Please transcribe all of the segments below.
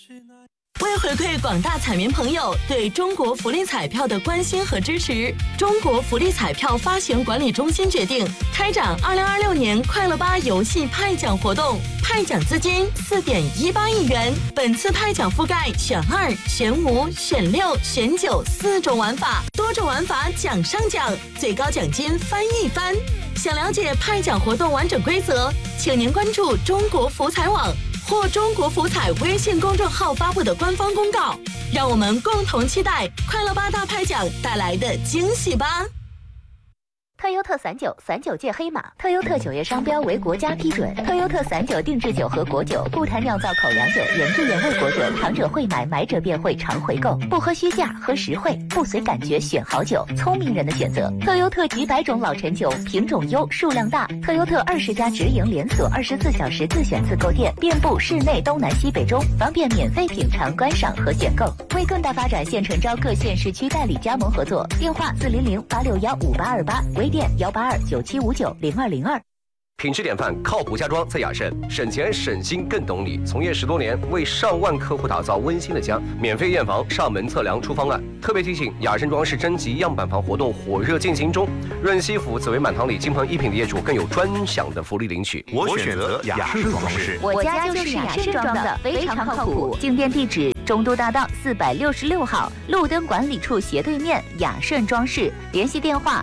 为回馈广大彩民朋友对中国福利彩票的关心和支持，中国福利彩票发行管理中心决定开展2026年快乐吧游戏派奖活动，派奖资金4.18亿元。本次派奖覆盖选2、选5、选6、选94种玩法，多种玩法奖上奖，最高奖金翻一番。想了解派奖活动完整规则，请您关注中国福彩网或中国福彩微信公众号发布的官方公告，让我们共同期待快乐吧大派奖带来的惊喜吧。 特优特39届黑马，特优特9月商标为国家批准。特优特39定制酒和果酒，不谈酿造口粮酒，原汁原味果酒，尝者会买，买者便会常回购。不喝虚价，喝实惠，不随感觉选好酒，聪明人的选择。特优特几百种老陈酒，品种优，数量大。特优特20家直营连锁，24小时自选自购店，遍布市内东南西北中，方便免费品尝、观赏和选购。为更大发展，现诚招各县市区代理加盟合作，电话400-861-5828，微店182-9759-0202。 品质典范，靠谱家装在雅盛，省钱省心更懂你。从业10多年，为上万客户打造温馨的家，免费验房、上门测量出方案。特别提醒，雅盛装饰征集样板房活动火热进行中，润西府紫薇满堂里金鹏一品的业主更有专享的福利领取。 我选择雅盛装饰， 我家就是雅盛装的，非常靠谱。进店地址：中都大道466号，路灯管理处斜对面，雅盛装饰。联系电话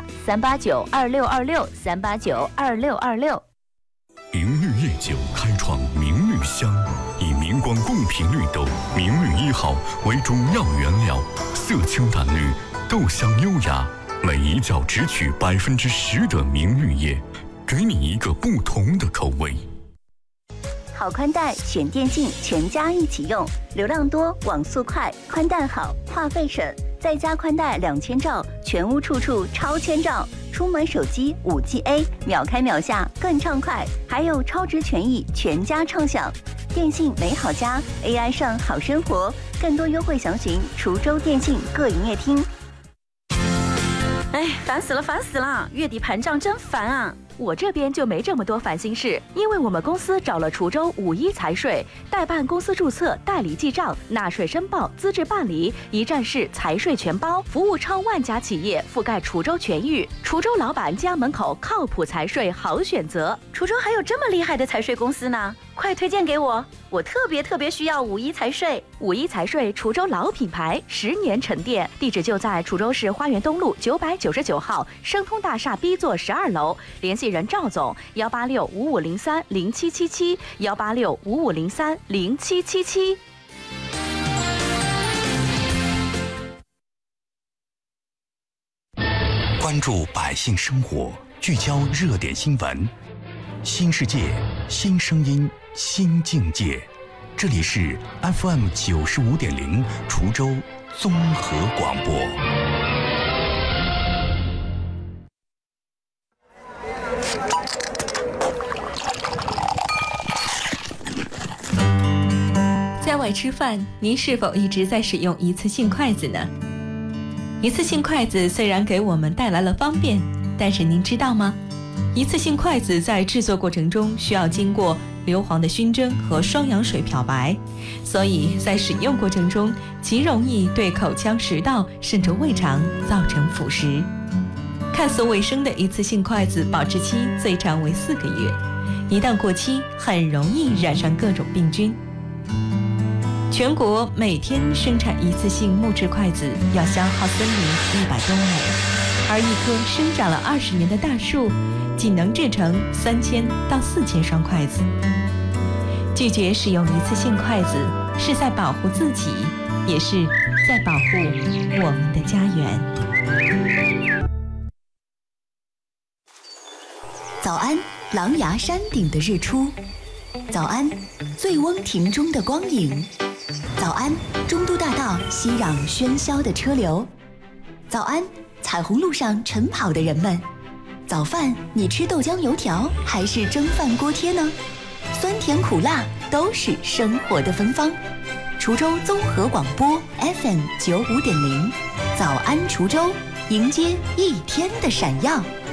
389-2626，389-2626。 明绿夜酒开创明绿香，以明光贡品绿豆明绿1号为主要原料，色清淡绿，豆香优雅，每一角只取10%的明绿叶，给你一个不同的口味。 好宽带选电信，全家一起用，流量多，网速快，宽带好，话费省，再加宽带2000兆，全屋处处超千兆。出门手机5G A， 秒开秒下更畅快，还有超值权益，全家畅享。电信美好家 ，AI 上好生活，更多优惠详询滁州电信各营业厅。 哎，烦死了！月底盘账真烦啊！我这边就没这么多烦心事，因为我们公司找了滁州51财税，代办公司注册、代理记账、纳税申报、资质办理，一站式财税全包，服务超万家企业，覆盖滁州全域。滁州老板家门口靠谱财税好选择。滁州还有这么厉害的财税公司呢，快推荐给我！我特别需要51财税。51财税，滁州老品牌，10年沉淀，地址就在滁州市花园东路999号生通大厦 B 座12楼，联系人赵总18655030777，18655030777。 关注百姓生活，聚焦热点新闻，新世界，新声音，新境界。这里是 FM 95.0滁州综合广播。 在外吃饭，您是否一直在使用一次性筷子呢？一次性筷子虽然给我们带来了方便，但是您知道吗？一次性筷子在制作过程中需要经过硫磺的熏蒸和双氧水漂白，所以在使用过程中极容易对口腔、食道甚至胃肠造成腐蚀。看似卫生的一次性筷子保质期最长为4个月，一旦过期很容易染上各种病菌。全国每天生产一次性木质筷子要消耗森林100多亩，而一棵生长了20年的大树仅能制成3000到4000双筷子。拒绝使用一次性筷子，是在保护自己，也是在保护我们的家园。 早安，狼牙山顶的日出；早安，醉翁亭中的光影；早安，中都大道熙攘喧嚣的车流；早安，彩虹路上晨跑的人们。早饭你吃豆浆油条还是蒸饭锅贴呢？酸甜苦辣都是生活的芬芳。滁州综合广播 FM 95.0，早安滁州，迎接一天的闪耀。